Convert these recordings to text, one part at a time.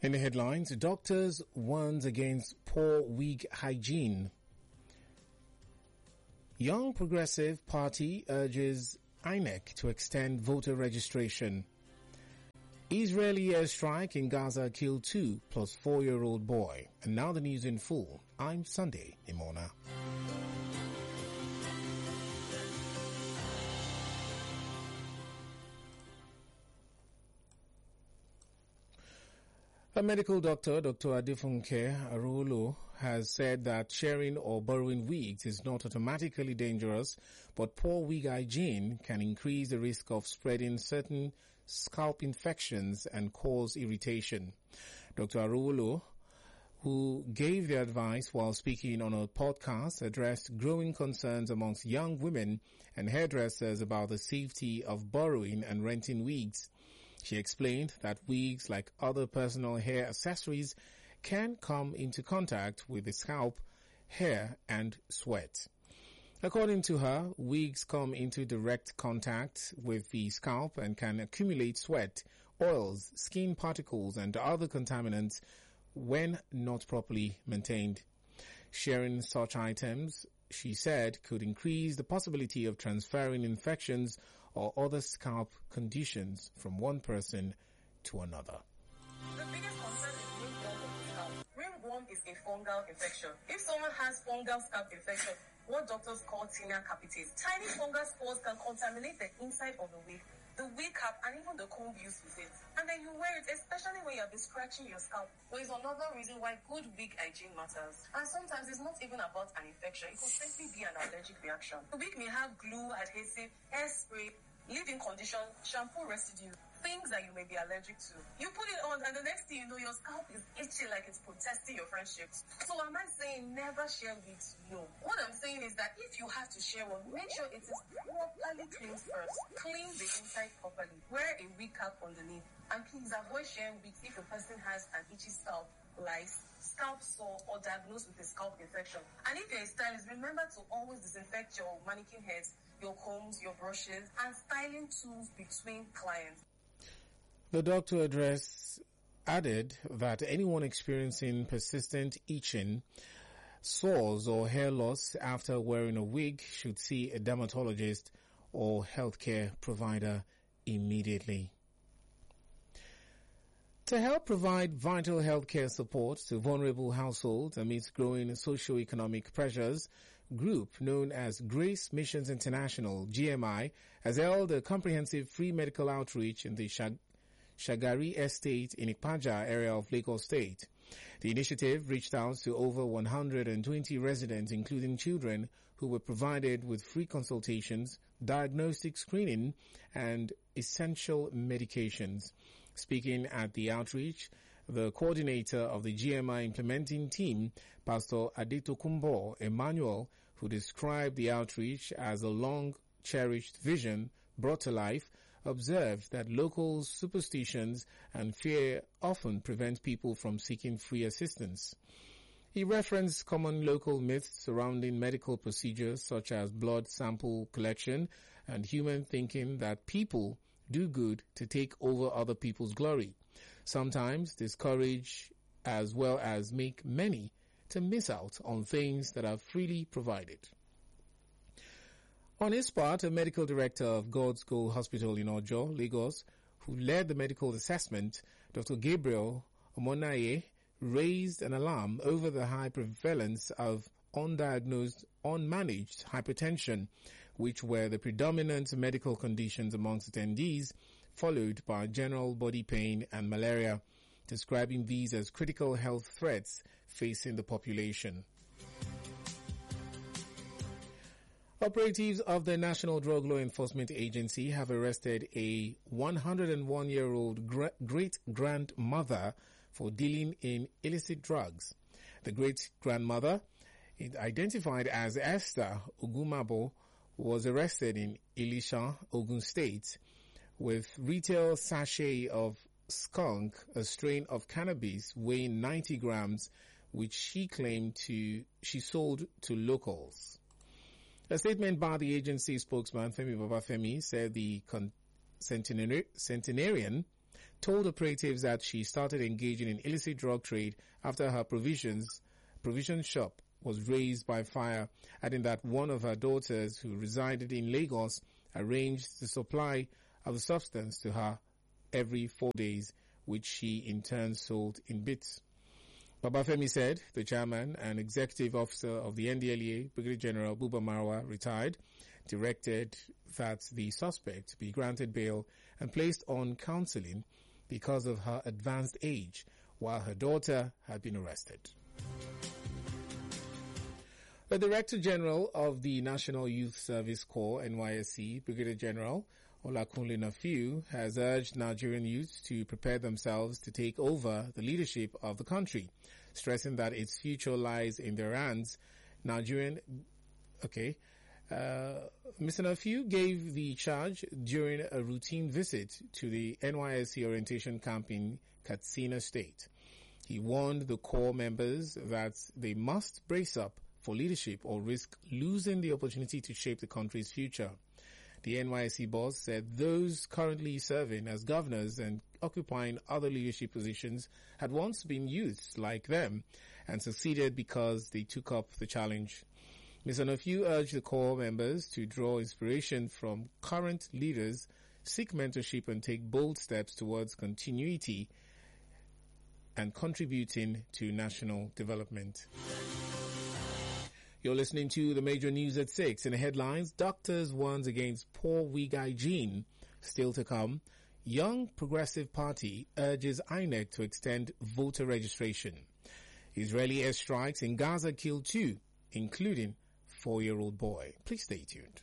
In the headlines, doctors warns against poor wig hygiene. Young Progressive Party urges INEC to extend voter registration. Israeli airstrike in Gaza killed 2 plus 4-year-old boy. And now the news in full. I'm Sunday Imona. A medical doctor, Dr. Adefunke Arolo, has said that sharing or borrowing wigs is not automatically dangerous, but poor wig hygiene can increase the risk of spreading certain scalp infections and cause irritation. Dr. Arolo, who gave the advice while speaking on a podcast, addressed growing concerns amongst young women and hairdressers about the safety of borrowing and renting wigs. She explained that wigs, like other personal hair accessories, can come into contact with the scalp, hair, and sweat. According to her, wigs come into direct contact with the scalp and can accumulate sweat, oils, skin particles, and other contaminants when not properly maintained. Sharing such items, she said, could increase the possibility of transferring infections or other scalp conditions from one person to another. The biggest concern is ringworm of the scalp. Ringworm is a fungal infection. If someone has fungal scalp infection, what doctors call tinea capitis, tiny fungal spores can contaminate the inside of the wig cap, and even the comb used with it. And then you wear it, especially when you have been scratching your scalp. There is another reason why good wig hygiene matters. And sometimes it's not even about an infection. It could simply be an allergic reaction. The wig may have glue, adhesive, hairspray, leave-in condition, shampoo residue, things that you may be allergic to. You put it on and the next thing you know, your scalp is itchy like it's protesting your friendships. So am I saying never share wigs? No. What I'm saying is that if you have to share one, make sure it is properly cleaned first. Clean the inside properly. Wear a wig cap underneath. And please avoid sharing wigs if the person has an itchy scalp, lice, scalp sore, or diagnosed with a scalp infection. And if you're a stylist, remember to always disinfect your mannequin heads, your combs, your brushes, and styling tools between clients. The doctor added that anyone experiencing persistent itching, sores, or hair loss after wearing a wig should see a dermatologist or healthcare provider immediately. To help provide vital healthcare support to vulnerable households amidst growing socio-economic pressures, group known as Grace Missions International, GMI, has held a comprehensive free medical outreach in the Shagari Estate in Ipaja area of Lagos State. The initiative reached out to over 120 residents, including children, who were provided with free consultations, diagnostic screening, and essential medications. Speaking at the outreach, the coordinator of the GMI implementing team, Pastor Adetokunbo Emmanuel, who described the outreach as a long-cherished vision brought to life, observed that local superstitions and fear often prevent people from seeking free assistance. He referenced common local myths surrounding medical procedures such as blood sample collection and human thinking that people do good to take over other people's glory. Sometimes discourage as well as make many to miss out on things that are freely provided. On his part, a medical director of God's Goal Hospital in Ojo, Lagos, who led the medical assessment, Dr. Gabriel Omonaye, raised an alarm over the high prevalence of undiagnosed, unmanaged hypertension, which were the predominant medical conditions amongst attendees, followed by general body pain and malaria, describing these as critical health threats facing the population. Operatives of the National Drug Law Enforcement Agency have arrested a 101-year-old great-grandmother for dealing in illicit drugs. The great-grandmother, identified as Esther Ogumabo, was arrested in Elisha, Ogun State, with retail sachet of skunk, a strain of cannabis weighing 90 grams, which she claimed she sold to locals. A statement by the agency spokesman, Femi Babafemi, said the centenarian told operatives that she started engaging in illicit drug trade after her provision shop was razed by fire, adding that one of her daughters, who resided in Lagos, arranged the supply of the substance to her every 4 days, which she in turn sold in bits. Babafemi said the chairman and executive officer of the NDLEA, Brigadier General Buba Marwa, retired, directed that the suspect be granted bail and placed on counseling because of her advanced age, while her daughter had been arrested. The Director General of the National Youth Service Corps, NYSC, Brigadier General Olakunle Nafiu, has urged Nigerian youths to prepare themselves to take over the leadership of the country, stressing that its future lies in their hands. Mr. Nafiu gave the charge during a routine visit to the NYSC orientation camp in Katsina State. He warned the Corps members that they must brace up for leadership or risk losing the opportunity to shape the country's future. The NYSC boss said those currently serving as governors and occupying other leadership positions had once been youths like them and succeeded because they took up the challenge. Mr. Nafiu urged the Corps members to draw inspiration from current leaders, seek mentorship and take bold steps towards continuity and contributing to national development. You're listening to the major news at 6. In the headlines, doctors warns against poor wig hygiene. Still to come, Young Progressive Party urges INEC to extend voter registration. Israeli airstrikes in Gaza killed 2, including 4-year-old boy. Please stay tuned.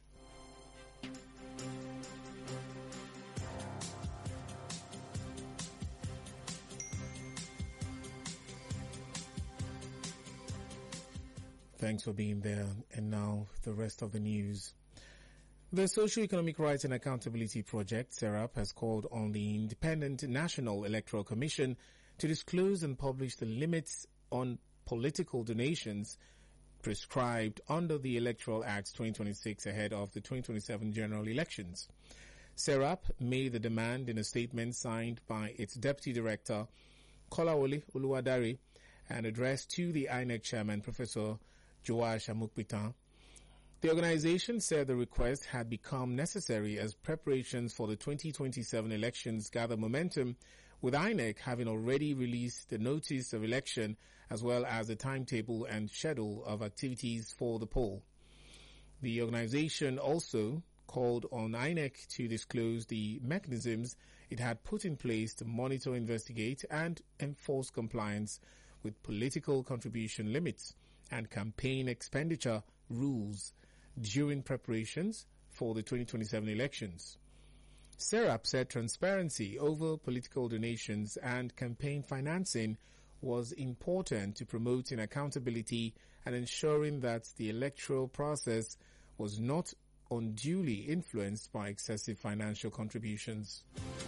Thanks for being there. And now the rest of the news. The Socio-Economic Rights and Accountability Project, SERAP, has called on the Independent National Electoral Commission to disclose and publish the limits on political donations prescribed under the Electoral Act 2026 ahead of the 2027 general elections. SERAP made the demand in a statement signed by its Deputy Director, Kolawole Oluwadare, and addressed to the INEC Chairman, Professor Joash Amukbitan. The organization said the request had become necessary as preparations for the 2027 elections gather momentum, with INEC having already released the notice of election as well as the timetable and schedule of activities for the poll. The organization also called on INEC to disclose the mechanisms it had put in place to monitor, investigate, and enforce compliance with political contribution limits and campaign expenditure rules during preparations for the 2027 elections. SERAP said transparency over political donations and campaign financing was important to promoting accountability and ensuring that the electoral process was not unduly influenced by excessive financial contributions.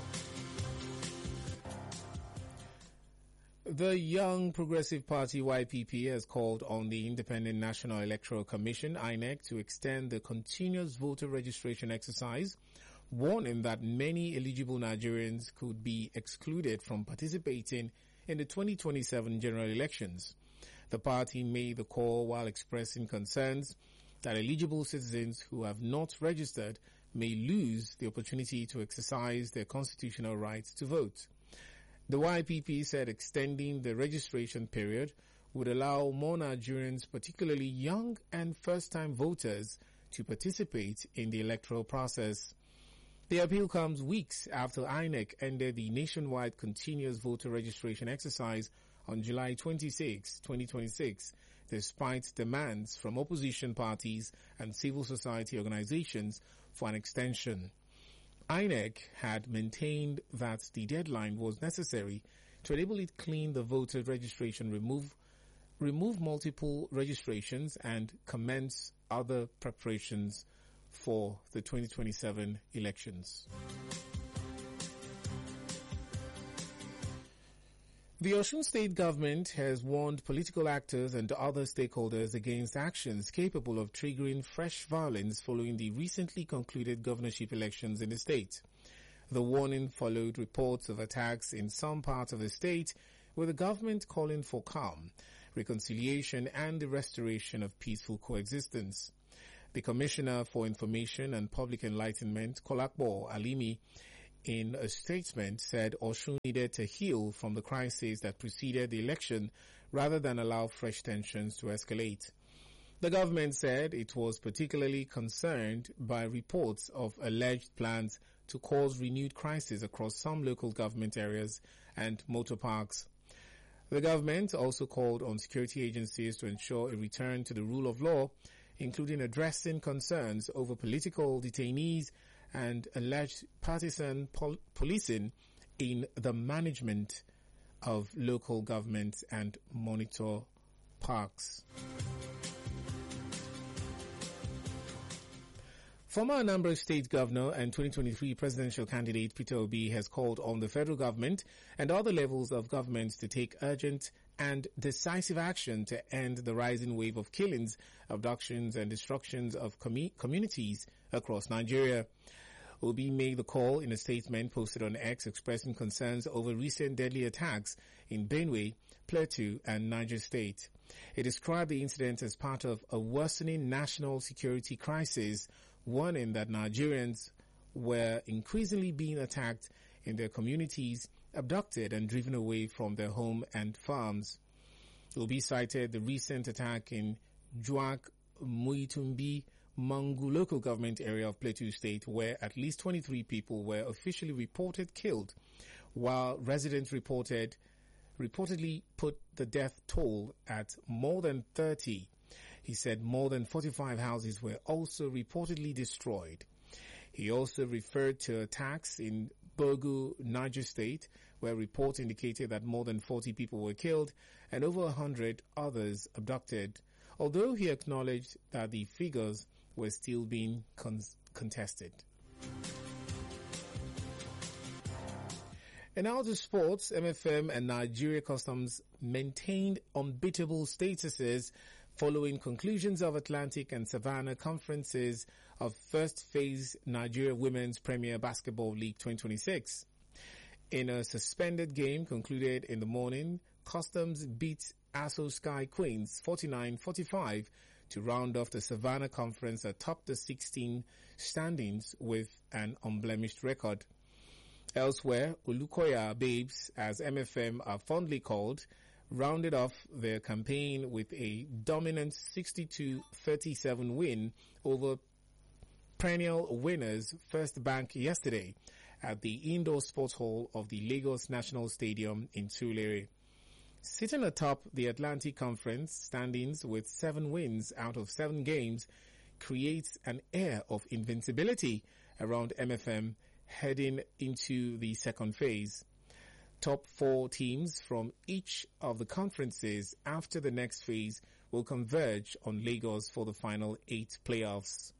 The Young Progressive Party, YPP, has called on the Independent National Electoral Commission, INEC, to extend the continuous voter registration exercise, warning that many eligible Nigerians could be excluded from participating in the 2027 general elections. The party made the call while expressing concerns that eligible citizens who have not registered may lose the opportunity to exercise their constitutional right to vote. The YPP said extending the registration period would allow more Nigerians, particularly young and first-time voters, to participate in the electoral process. The appeal comes weeks after INEC ended the nationwide continuous voter registration exercise on July 26, 2026, despite demands from opposition parties and civil society organizations for an extension. INEC had maintained that the deadline was necessary to enable it clean the voter registration, remove multiple registrations, and commence other preparations for the 2027 elections. The Osun State government has warned political actors and other stakeholders against actions capable of triggering fresh violence following the recently concluded governorship elections in the state. The warning followed reports of attacks in some parts of the state, with the government calling for calm, reconciliation and the restoration of peaceful coexistence. The Commissioner for Information and Public Enlightenment, Kolakbo Alimi, in a statement said Osun needed to heal from the crisis that preceded the election rather than allow fresh tensions to escalate. The government said it was particularly concerned by reports of alleged plans to cause renewed crisis across some local government areas and motor parks. The government also called on security agencies to ensure a return to the rule of law, including addressing concerns over political detainees and alleged partisan policing in the management of local governments and monitor parks. Former Anambra State Governor and 2023 presidential candidate Peter Obi has called on the federal government and other levels of government to take urgent and decisive action to end the rising wave of killings, abductions and destructions of communities across Nigeria. Obi made the call in a statement posted on X expressing concerns over recent deadly attacks in Benue, Plateau and Niger State. He described the incident as part of a worsening national security crisis, warning that Nigerians were increasingly being attacked in their communities, abducted and driven away from their home and farms. Obi cited the recent attack in Juak Muitumbi Mangu local government area of Plateau State, where at least 23 people were officially reported killed, while residents reportedly put the death toll at more than 30. He said more than 45 houses were also reportedly destroyed. He also referred to attacks in Bogu, Niger State, where reports indicated that more than 40 people were killed and over 100 others abducted, although he acknowledged that the figures were still being contested. And now to sports. MFM and Nigeria Customs maintained unbeatable statuses following conclusions of Atlantic and Savannah conferences of first phase Nigeria Women's Premier Basketball League 2026. In a suspended game concluded in the morning, Customs beat Aso Sky Queens 49-45 to round off the Savannah Conference atop the 16 standings with an unblemished record. Elsewhere, Olukoya Babes, as MFM are fondly called, rounded off their campaign with a dominant 62-37 win over perennial winners First Bank yesterday at the indoor sports hall of the Lagos National Stadium in Tulare. Sitting atop the Atlantic Conference standings with 7 wins out of 7 games creates an air of invincibility around MFM heading into the second phase. Top 4 teams from each of the conferences after the next phase will converge on Lagos for the final 8 playoffs.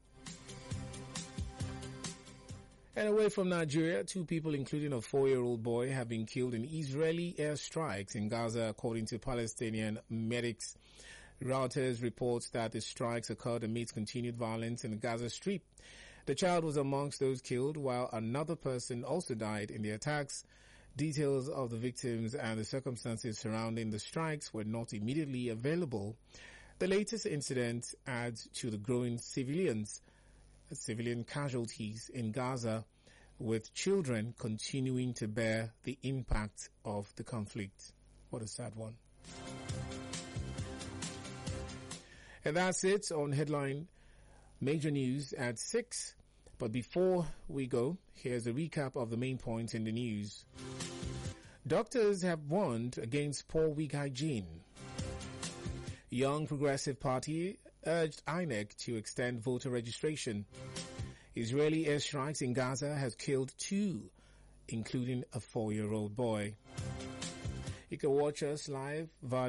And away from Nigeria, 2 people, including a 4-year-old boy, have been killed in Israeli airstrikes in Gaza, according to Palestinian medics. Reuters reports that the strikes occurred amidst continued violence in the Gaza Strip. The child was amongst those killed, while another person also died in the attacks. Details of the victims and the circumstances surrounding the strikes were not immediately available. The latest incident adds to the growing civilian casualties in Gaza, with children continuing to bear the impact of the conflict. What a sad one. And that's it on Headline Major News at 6. But before we go, here's a recap of the main points in the news. Doctors have warned against poor weak hygiene. Young Progressive Party urged INEC to extend voter registration. Israeli airstrikes in Gaza has killed 2, including a 4-year-old boy. You can watch us live via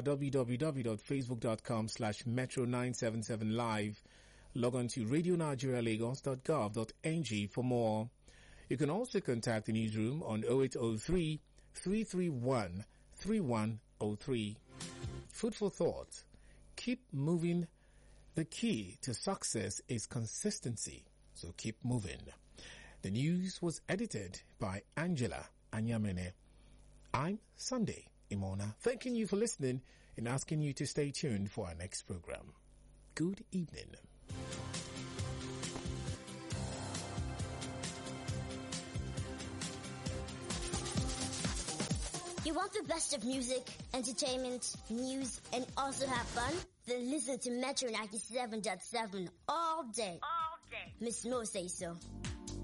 www.facebook.com/metro977live. Log on to radionigerialagos.gov.ng for more. You can also contact the newsroom on 0803 331 3103. Food for thought. Keep moving. The key to success is consistency. So keep moving. The news was edited by Angela Anyamene. I'm Sunday Imona, thanking you for listening and asking you to stay tuned for our next program. Good evening. You want the best of music, entertainment, news, and also have fun? Then listen to Metro 97.7 all day. Miss Mo say so.